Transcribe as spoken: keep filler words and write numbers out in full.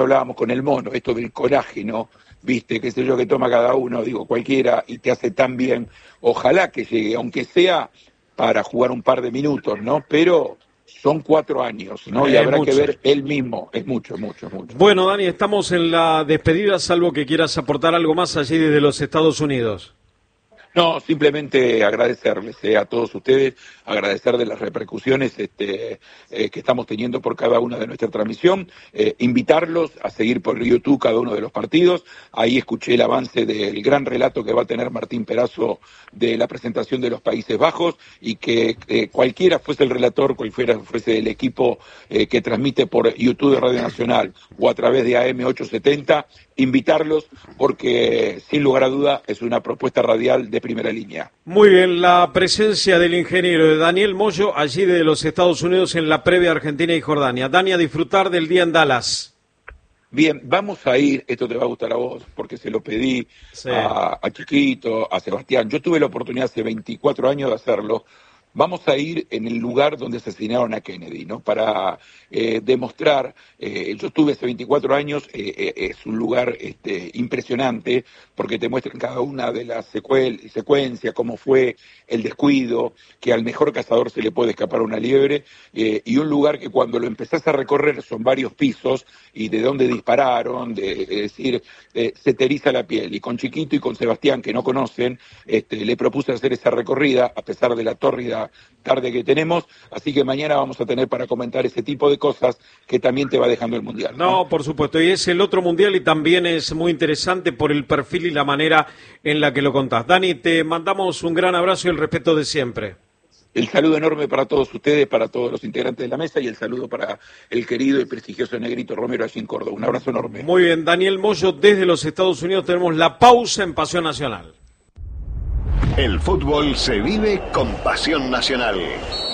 hablábamos con el mono, esto del colágeno, viste, qué sé yo, que toma cada uno, digo, cualquiera, y te hace tan bien. Ojalá que llegue, aunque sea para jugar un par de minutos, ¿no? Pero son cuatro años, ¿no? Y Es habrá mucho. que ver él mismo, es mucho, mucho, mucho. Bueno, Dani, estamos en la despedida, salvo que quieras aportar algo más allí desde los Estados Unidos. No, simplemente agradecerles eh, a todos ustedes, agradecer de las repercusiones este, eh, que estamos teniendo por cada una de nuestra transmisión, eh, invitarlos a seguir por YouTube cada uno de los partidos. Ahí escuché el avance del gran relato que va a tener Martín Perazo de la presentación de los Países Bajos y que eh, cualquiera fuese el relator, cualquiera fuese el equipo eh, que transmite por YouTube de Radio Nacional o a través de A M ochocientos setenta, invitarlos porque sin lugar a duda es una propuesta radial de primera línea. Muy bien, la presencia del ingeniero de Daniel Moyo allí de los Estados Unidos en la previa Argentina y Jordania. Dani, a disfrutar del día en Dallas. Bien, vamos a ir, esto te va a gustar a vos, porque se lo pedí Sí. a, a Chiquito, a Sebastián. Yo tuve la oportunidad hace veinticuatro años de hacerlo. Vamos a ir en el lugar donde asesinaron a Kennedy, ¿no? Para eh, demostrar, eh, yo estuve hace veinticuatro años, eh, eh, es un lugar este, impresionante, porque te muestran cada una de las secuel- secuencias, cómo fue el descuido, que al mejor cazador se le puede escapar una liebre, eh, y un lugar que cuando lo empezás a recorrer son varios pisos, y de dónde dispararon, de, es decir, eh, se te eriza la piel. Y con Chiquito y con Sebastián, que no conocen, este, le propuse hacer esa recorrida, a pesar de la tórrida tarde que tenemos, así que mañana vamos a tener para comentar ese tipo de cosas que también te va dejando el Mundial, ¿no? No, por supuesto, y es el otro Mundial y también es muy interesante por el perfil y la manera en la que lo contás. Dani, te mandamos un gran abrazo y el respeto de siempre. El saludo enorme para todos ustedes, para todos los integrantes de la mesa y el saludo para el querido y prestigioso Negrito Romero allí en Córdoba. Un abrazo enorme. Muy bien, Daniel Moyo, desde los Estados Unidos tenemos la pausa en Pasión Nacional. El fútbol se vive con Pasión Nacional.